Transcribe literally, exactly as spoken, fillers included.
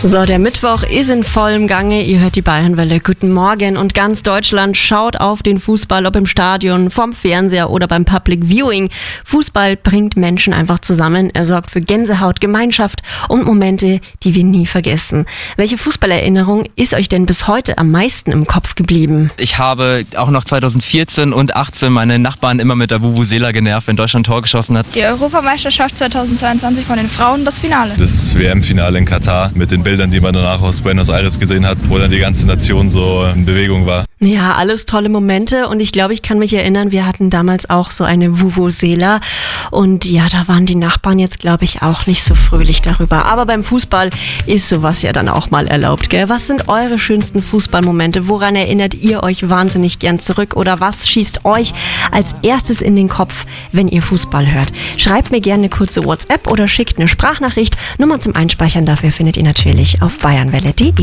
So, der Mittwoch ist in vollem Gange. Ihr hört die Bayernwelle. Guten Morgen. Und ganz Deutschland schaut auf den Fußball, ob im Stadion, vom Fernseher oder beim Public Viewing. Fußball bringt Menschen einfach zusammen. Er sorgt für Gänsehaut, Gemeinschaft und Momente, die wir nie vergessen. Welche Fußballerinnerung ist euch denn bis heute am meisten im Kopf geblieben? Ich habe auch noch zweitausendvierzehn und achtzehn meine Nachbarn immer mit der Vuvuzela genervt, wenn Deutschland ein Tor geschossen hat. Die Europameisterschaft zweitausendzweiundzwanzig von den Frauen, das Finale. Das W M-Finale in Katar mit den Bildern, die man danach aus Buenos Aires gesehen hat, wo dann die ganze Nation so in Bewegung war. Ja, alles tolle Momente und ich glaube, ich kann mich erinnern, wir hatten damals auch so eine Vuvuzela und ja, da waren die Nachbarn jetzt, glaube ich, auch nicht so fröhlich darüber. Aber beim Fußball ist sowas ja dann auch mal erlaubt, gell? Was sind eure schönsten Fußballmomente? Woran erinnert ihr euch wahnsinnig gern zurück oder was schießt euch als erstes in den Kopf, wenn ihr Fußball hört? Schreibt mir gerne eine kurze WhatsApp oder schickt eine Sprachnachricht. Nummer zum Einspeichern dafür findet ihr natürlich auf bayernwelle punkt de.